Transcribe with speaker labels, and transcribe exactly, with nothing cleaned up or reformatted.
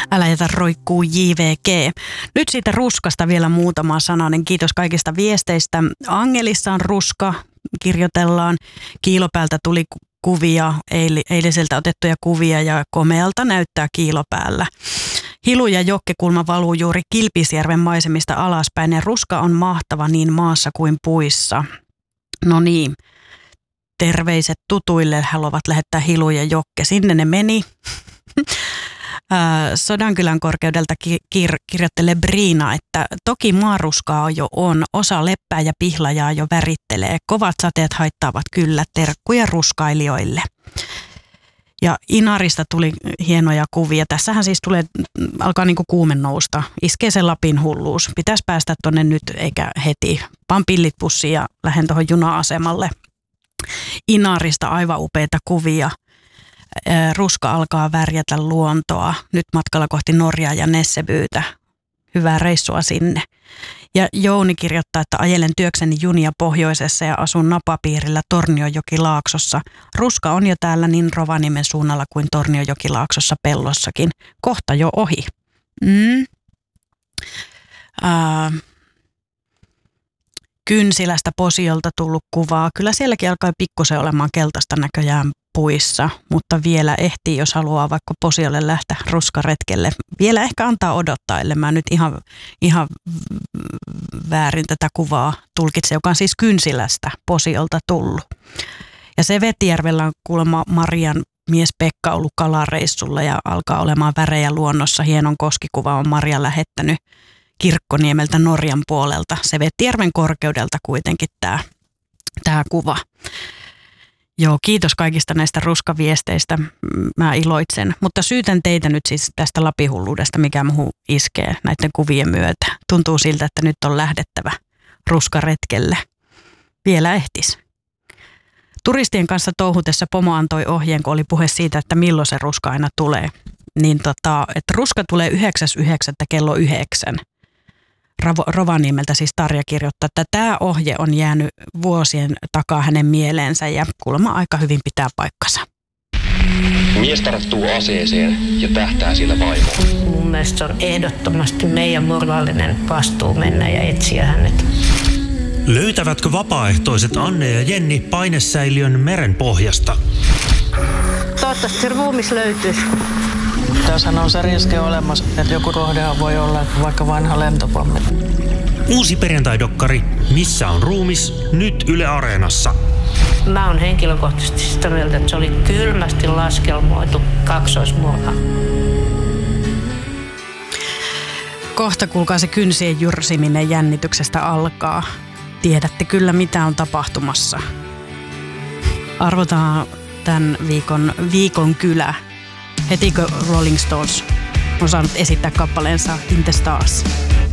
Speaker 1: Älä jätä roikkuu J V G. Nyt siitä ruskasta vielä muutama sananen. Kiitos kaikista viesteistä. Angelissa on ruska, kirjoitellaan. Kiilopäältä tuli kuvia, eiliseltä otettuja kuvia ja komealta näyttää kiilopäällä. Hilu ja jokkekulma valuu juuri Kilpisjärven maisemista alaspäin ja ruska on mahtava niin maassa kuin puissa. No niin, terveiset tutuille haluavat lähettää Hilu ja Jokke. Sinne ne meni. Sodankylän korkeudelta kir- kirjoittelee Briina, että toki maaruskaa jo on, osa leppää ja pihlajaa jo värittelee. Kovat sateet haittaavat kyllä, terkkuja ruskailijoille. Ja Inarista tuli hienoja kuvia. Tässähän siis tulee, alkaa niinku kuume nousta. Iskee se Lapin hulluus. Pitäisi päästä tonne nyt eikä heti. Pan pillit pussiin ja lähden tuohon juna-asemalle. Inarista aivan upeita kuvia. Ruska alkaa värjätä luontoa. Nyt matkalla kohti Norjaa ja Nessebyytä. Hyvää reissua sinne. Ja Jouni kirjoittaa, että ajelen työkseni junia pohjoisessa ja asun napapiirillä Tornionjokilaaksossa. Ruska on jo täällä niin Rovaniemen suunnalla kuin Tornionjokilaaksossa Pellossakin. Kohta jo ohi. Mm. Äh. Kynsilästä Posiolta tullut kuvaa. Kyllä sielläkin alkaa pikkusen olemaan keltaista näköjään puissa, mutta vielä ehtii, jos haluaa vaikka Posiolle lähteä ruskaretkelle. Vielä ehkä antaa odottaa, ellei mä nyt ihan, ihan väärin tätä kuvaa tulkitse, joka on siis Kynsilästä Posiolta tullut. Ja se Vetijärvellä on kuulemma Marian mies Pekka ollut kalareissulla ja alkaa olemaan värejä luonnossa. Hienon koskikuva on Maria lähettänyt Kirkkoniemeltä Norjan puolelta. Se Vetijärven korkeudelta kuitenkin tämä, tämä kuva. Joo, kiitos kaikista näistä ruskaviesteistä. Mä iloitsen. Mutta syytän teitä nyt siis tästä lapihulluudesta, mikä muuhun iskee näiden kuvien myötä. Tuntuu siltä, että nyt on lähdettävä ruskaretkelle. Vielä ehtis. Turistien kanssa touhutessa pomo antoi ohjeen, kun oli puhe siitä, että milloin se ruska aina tulee. Niin tota, että ruska tulee yhdeksäs yhdeksättä kello yhdeksän. Rovaniemeltä siis Tarja kirjoittaa, että tämä ohje on jäänyt vuosien takaa hänen mieleensä ja kuulemma aika hyvin pitää paikkansa.
Speaker 2: Mies tarttuu aseeseen ja tähtää sillä vaimoon.
Speaker 3: Mun mielestä se on ehdottomasti meidän moraalinen vastuu mennä ja etsiä hänet.
Speaker 4: Löytävätkö vapaaehtoiset Anne ja Jenni painesäiliön meren pohjasta?
Speaker 3: Toivottavasti se ruumis löytyisi.
Speaker 5: Tässähän on se riski olemassa, että joku kohdehan voi olla vaikka vanha lentopommi.
Speaker 4: Uusi perjantaidokkari Missä on ruumis? Nyt Yle Areenassa.
Speaker 3: Mä oon henkilökohtaisesti sitä mieltä, että se oli kylmästi laskelmoitu kaksoismurha.
Speaker 1: Kohta kuulkaa se kynsien jyrsiminen jännityksestä alkaa. Tiedätte kyllä mitä on tapahtumassa. Arvotaan tämän viikon viikon kylä. Heti kun Rolling Stones on saanut esittää kappaleensa In the Stars.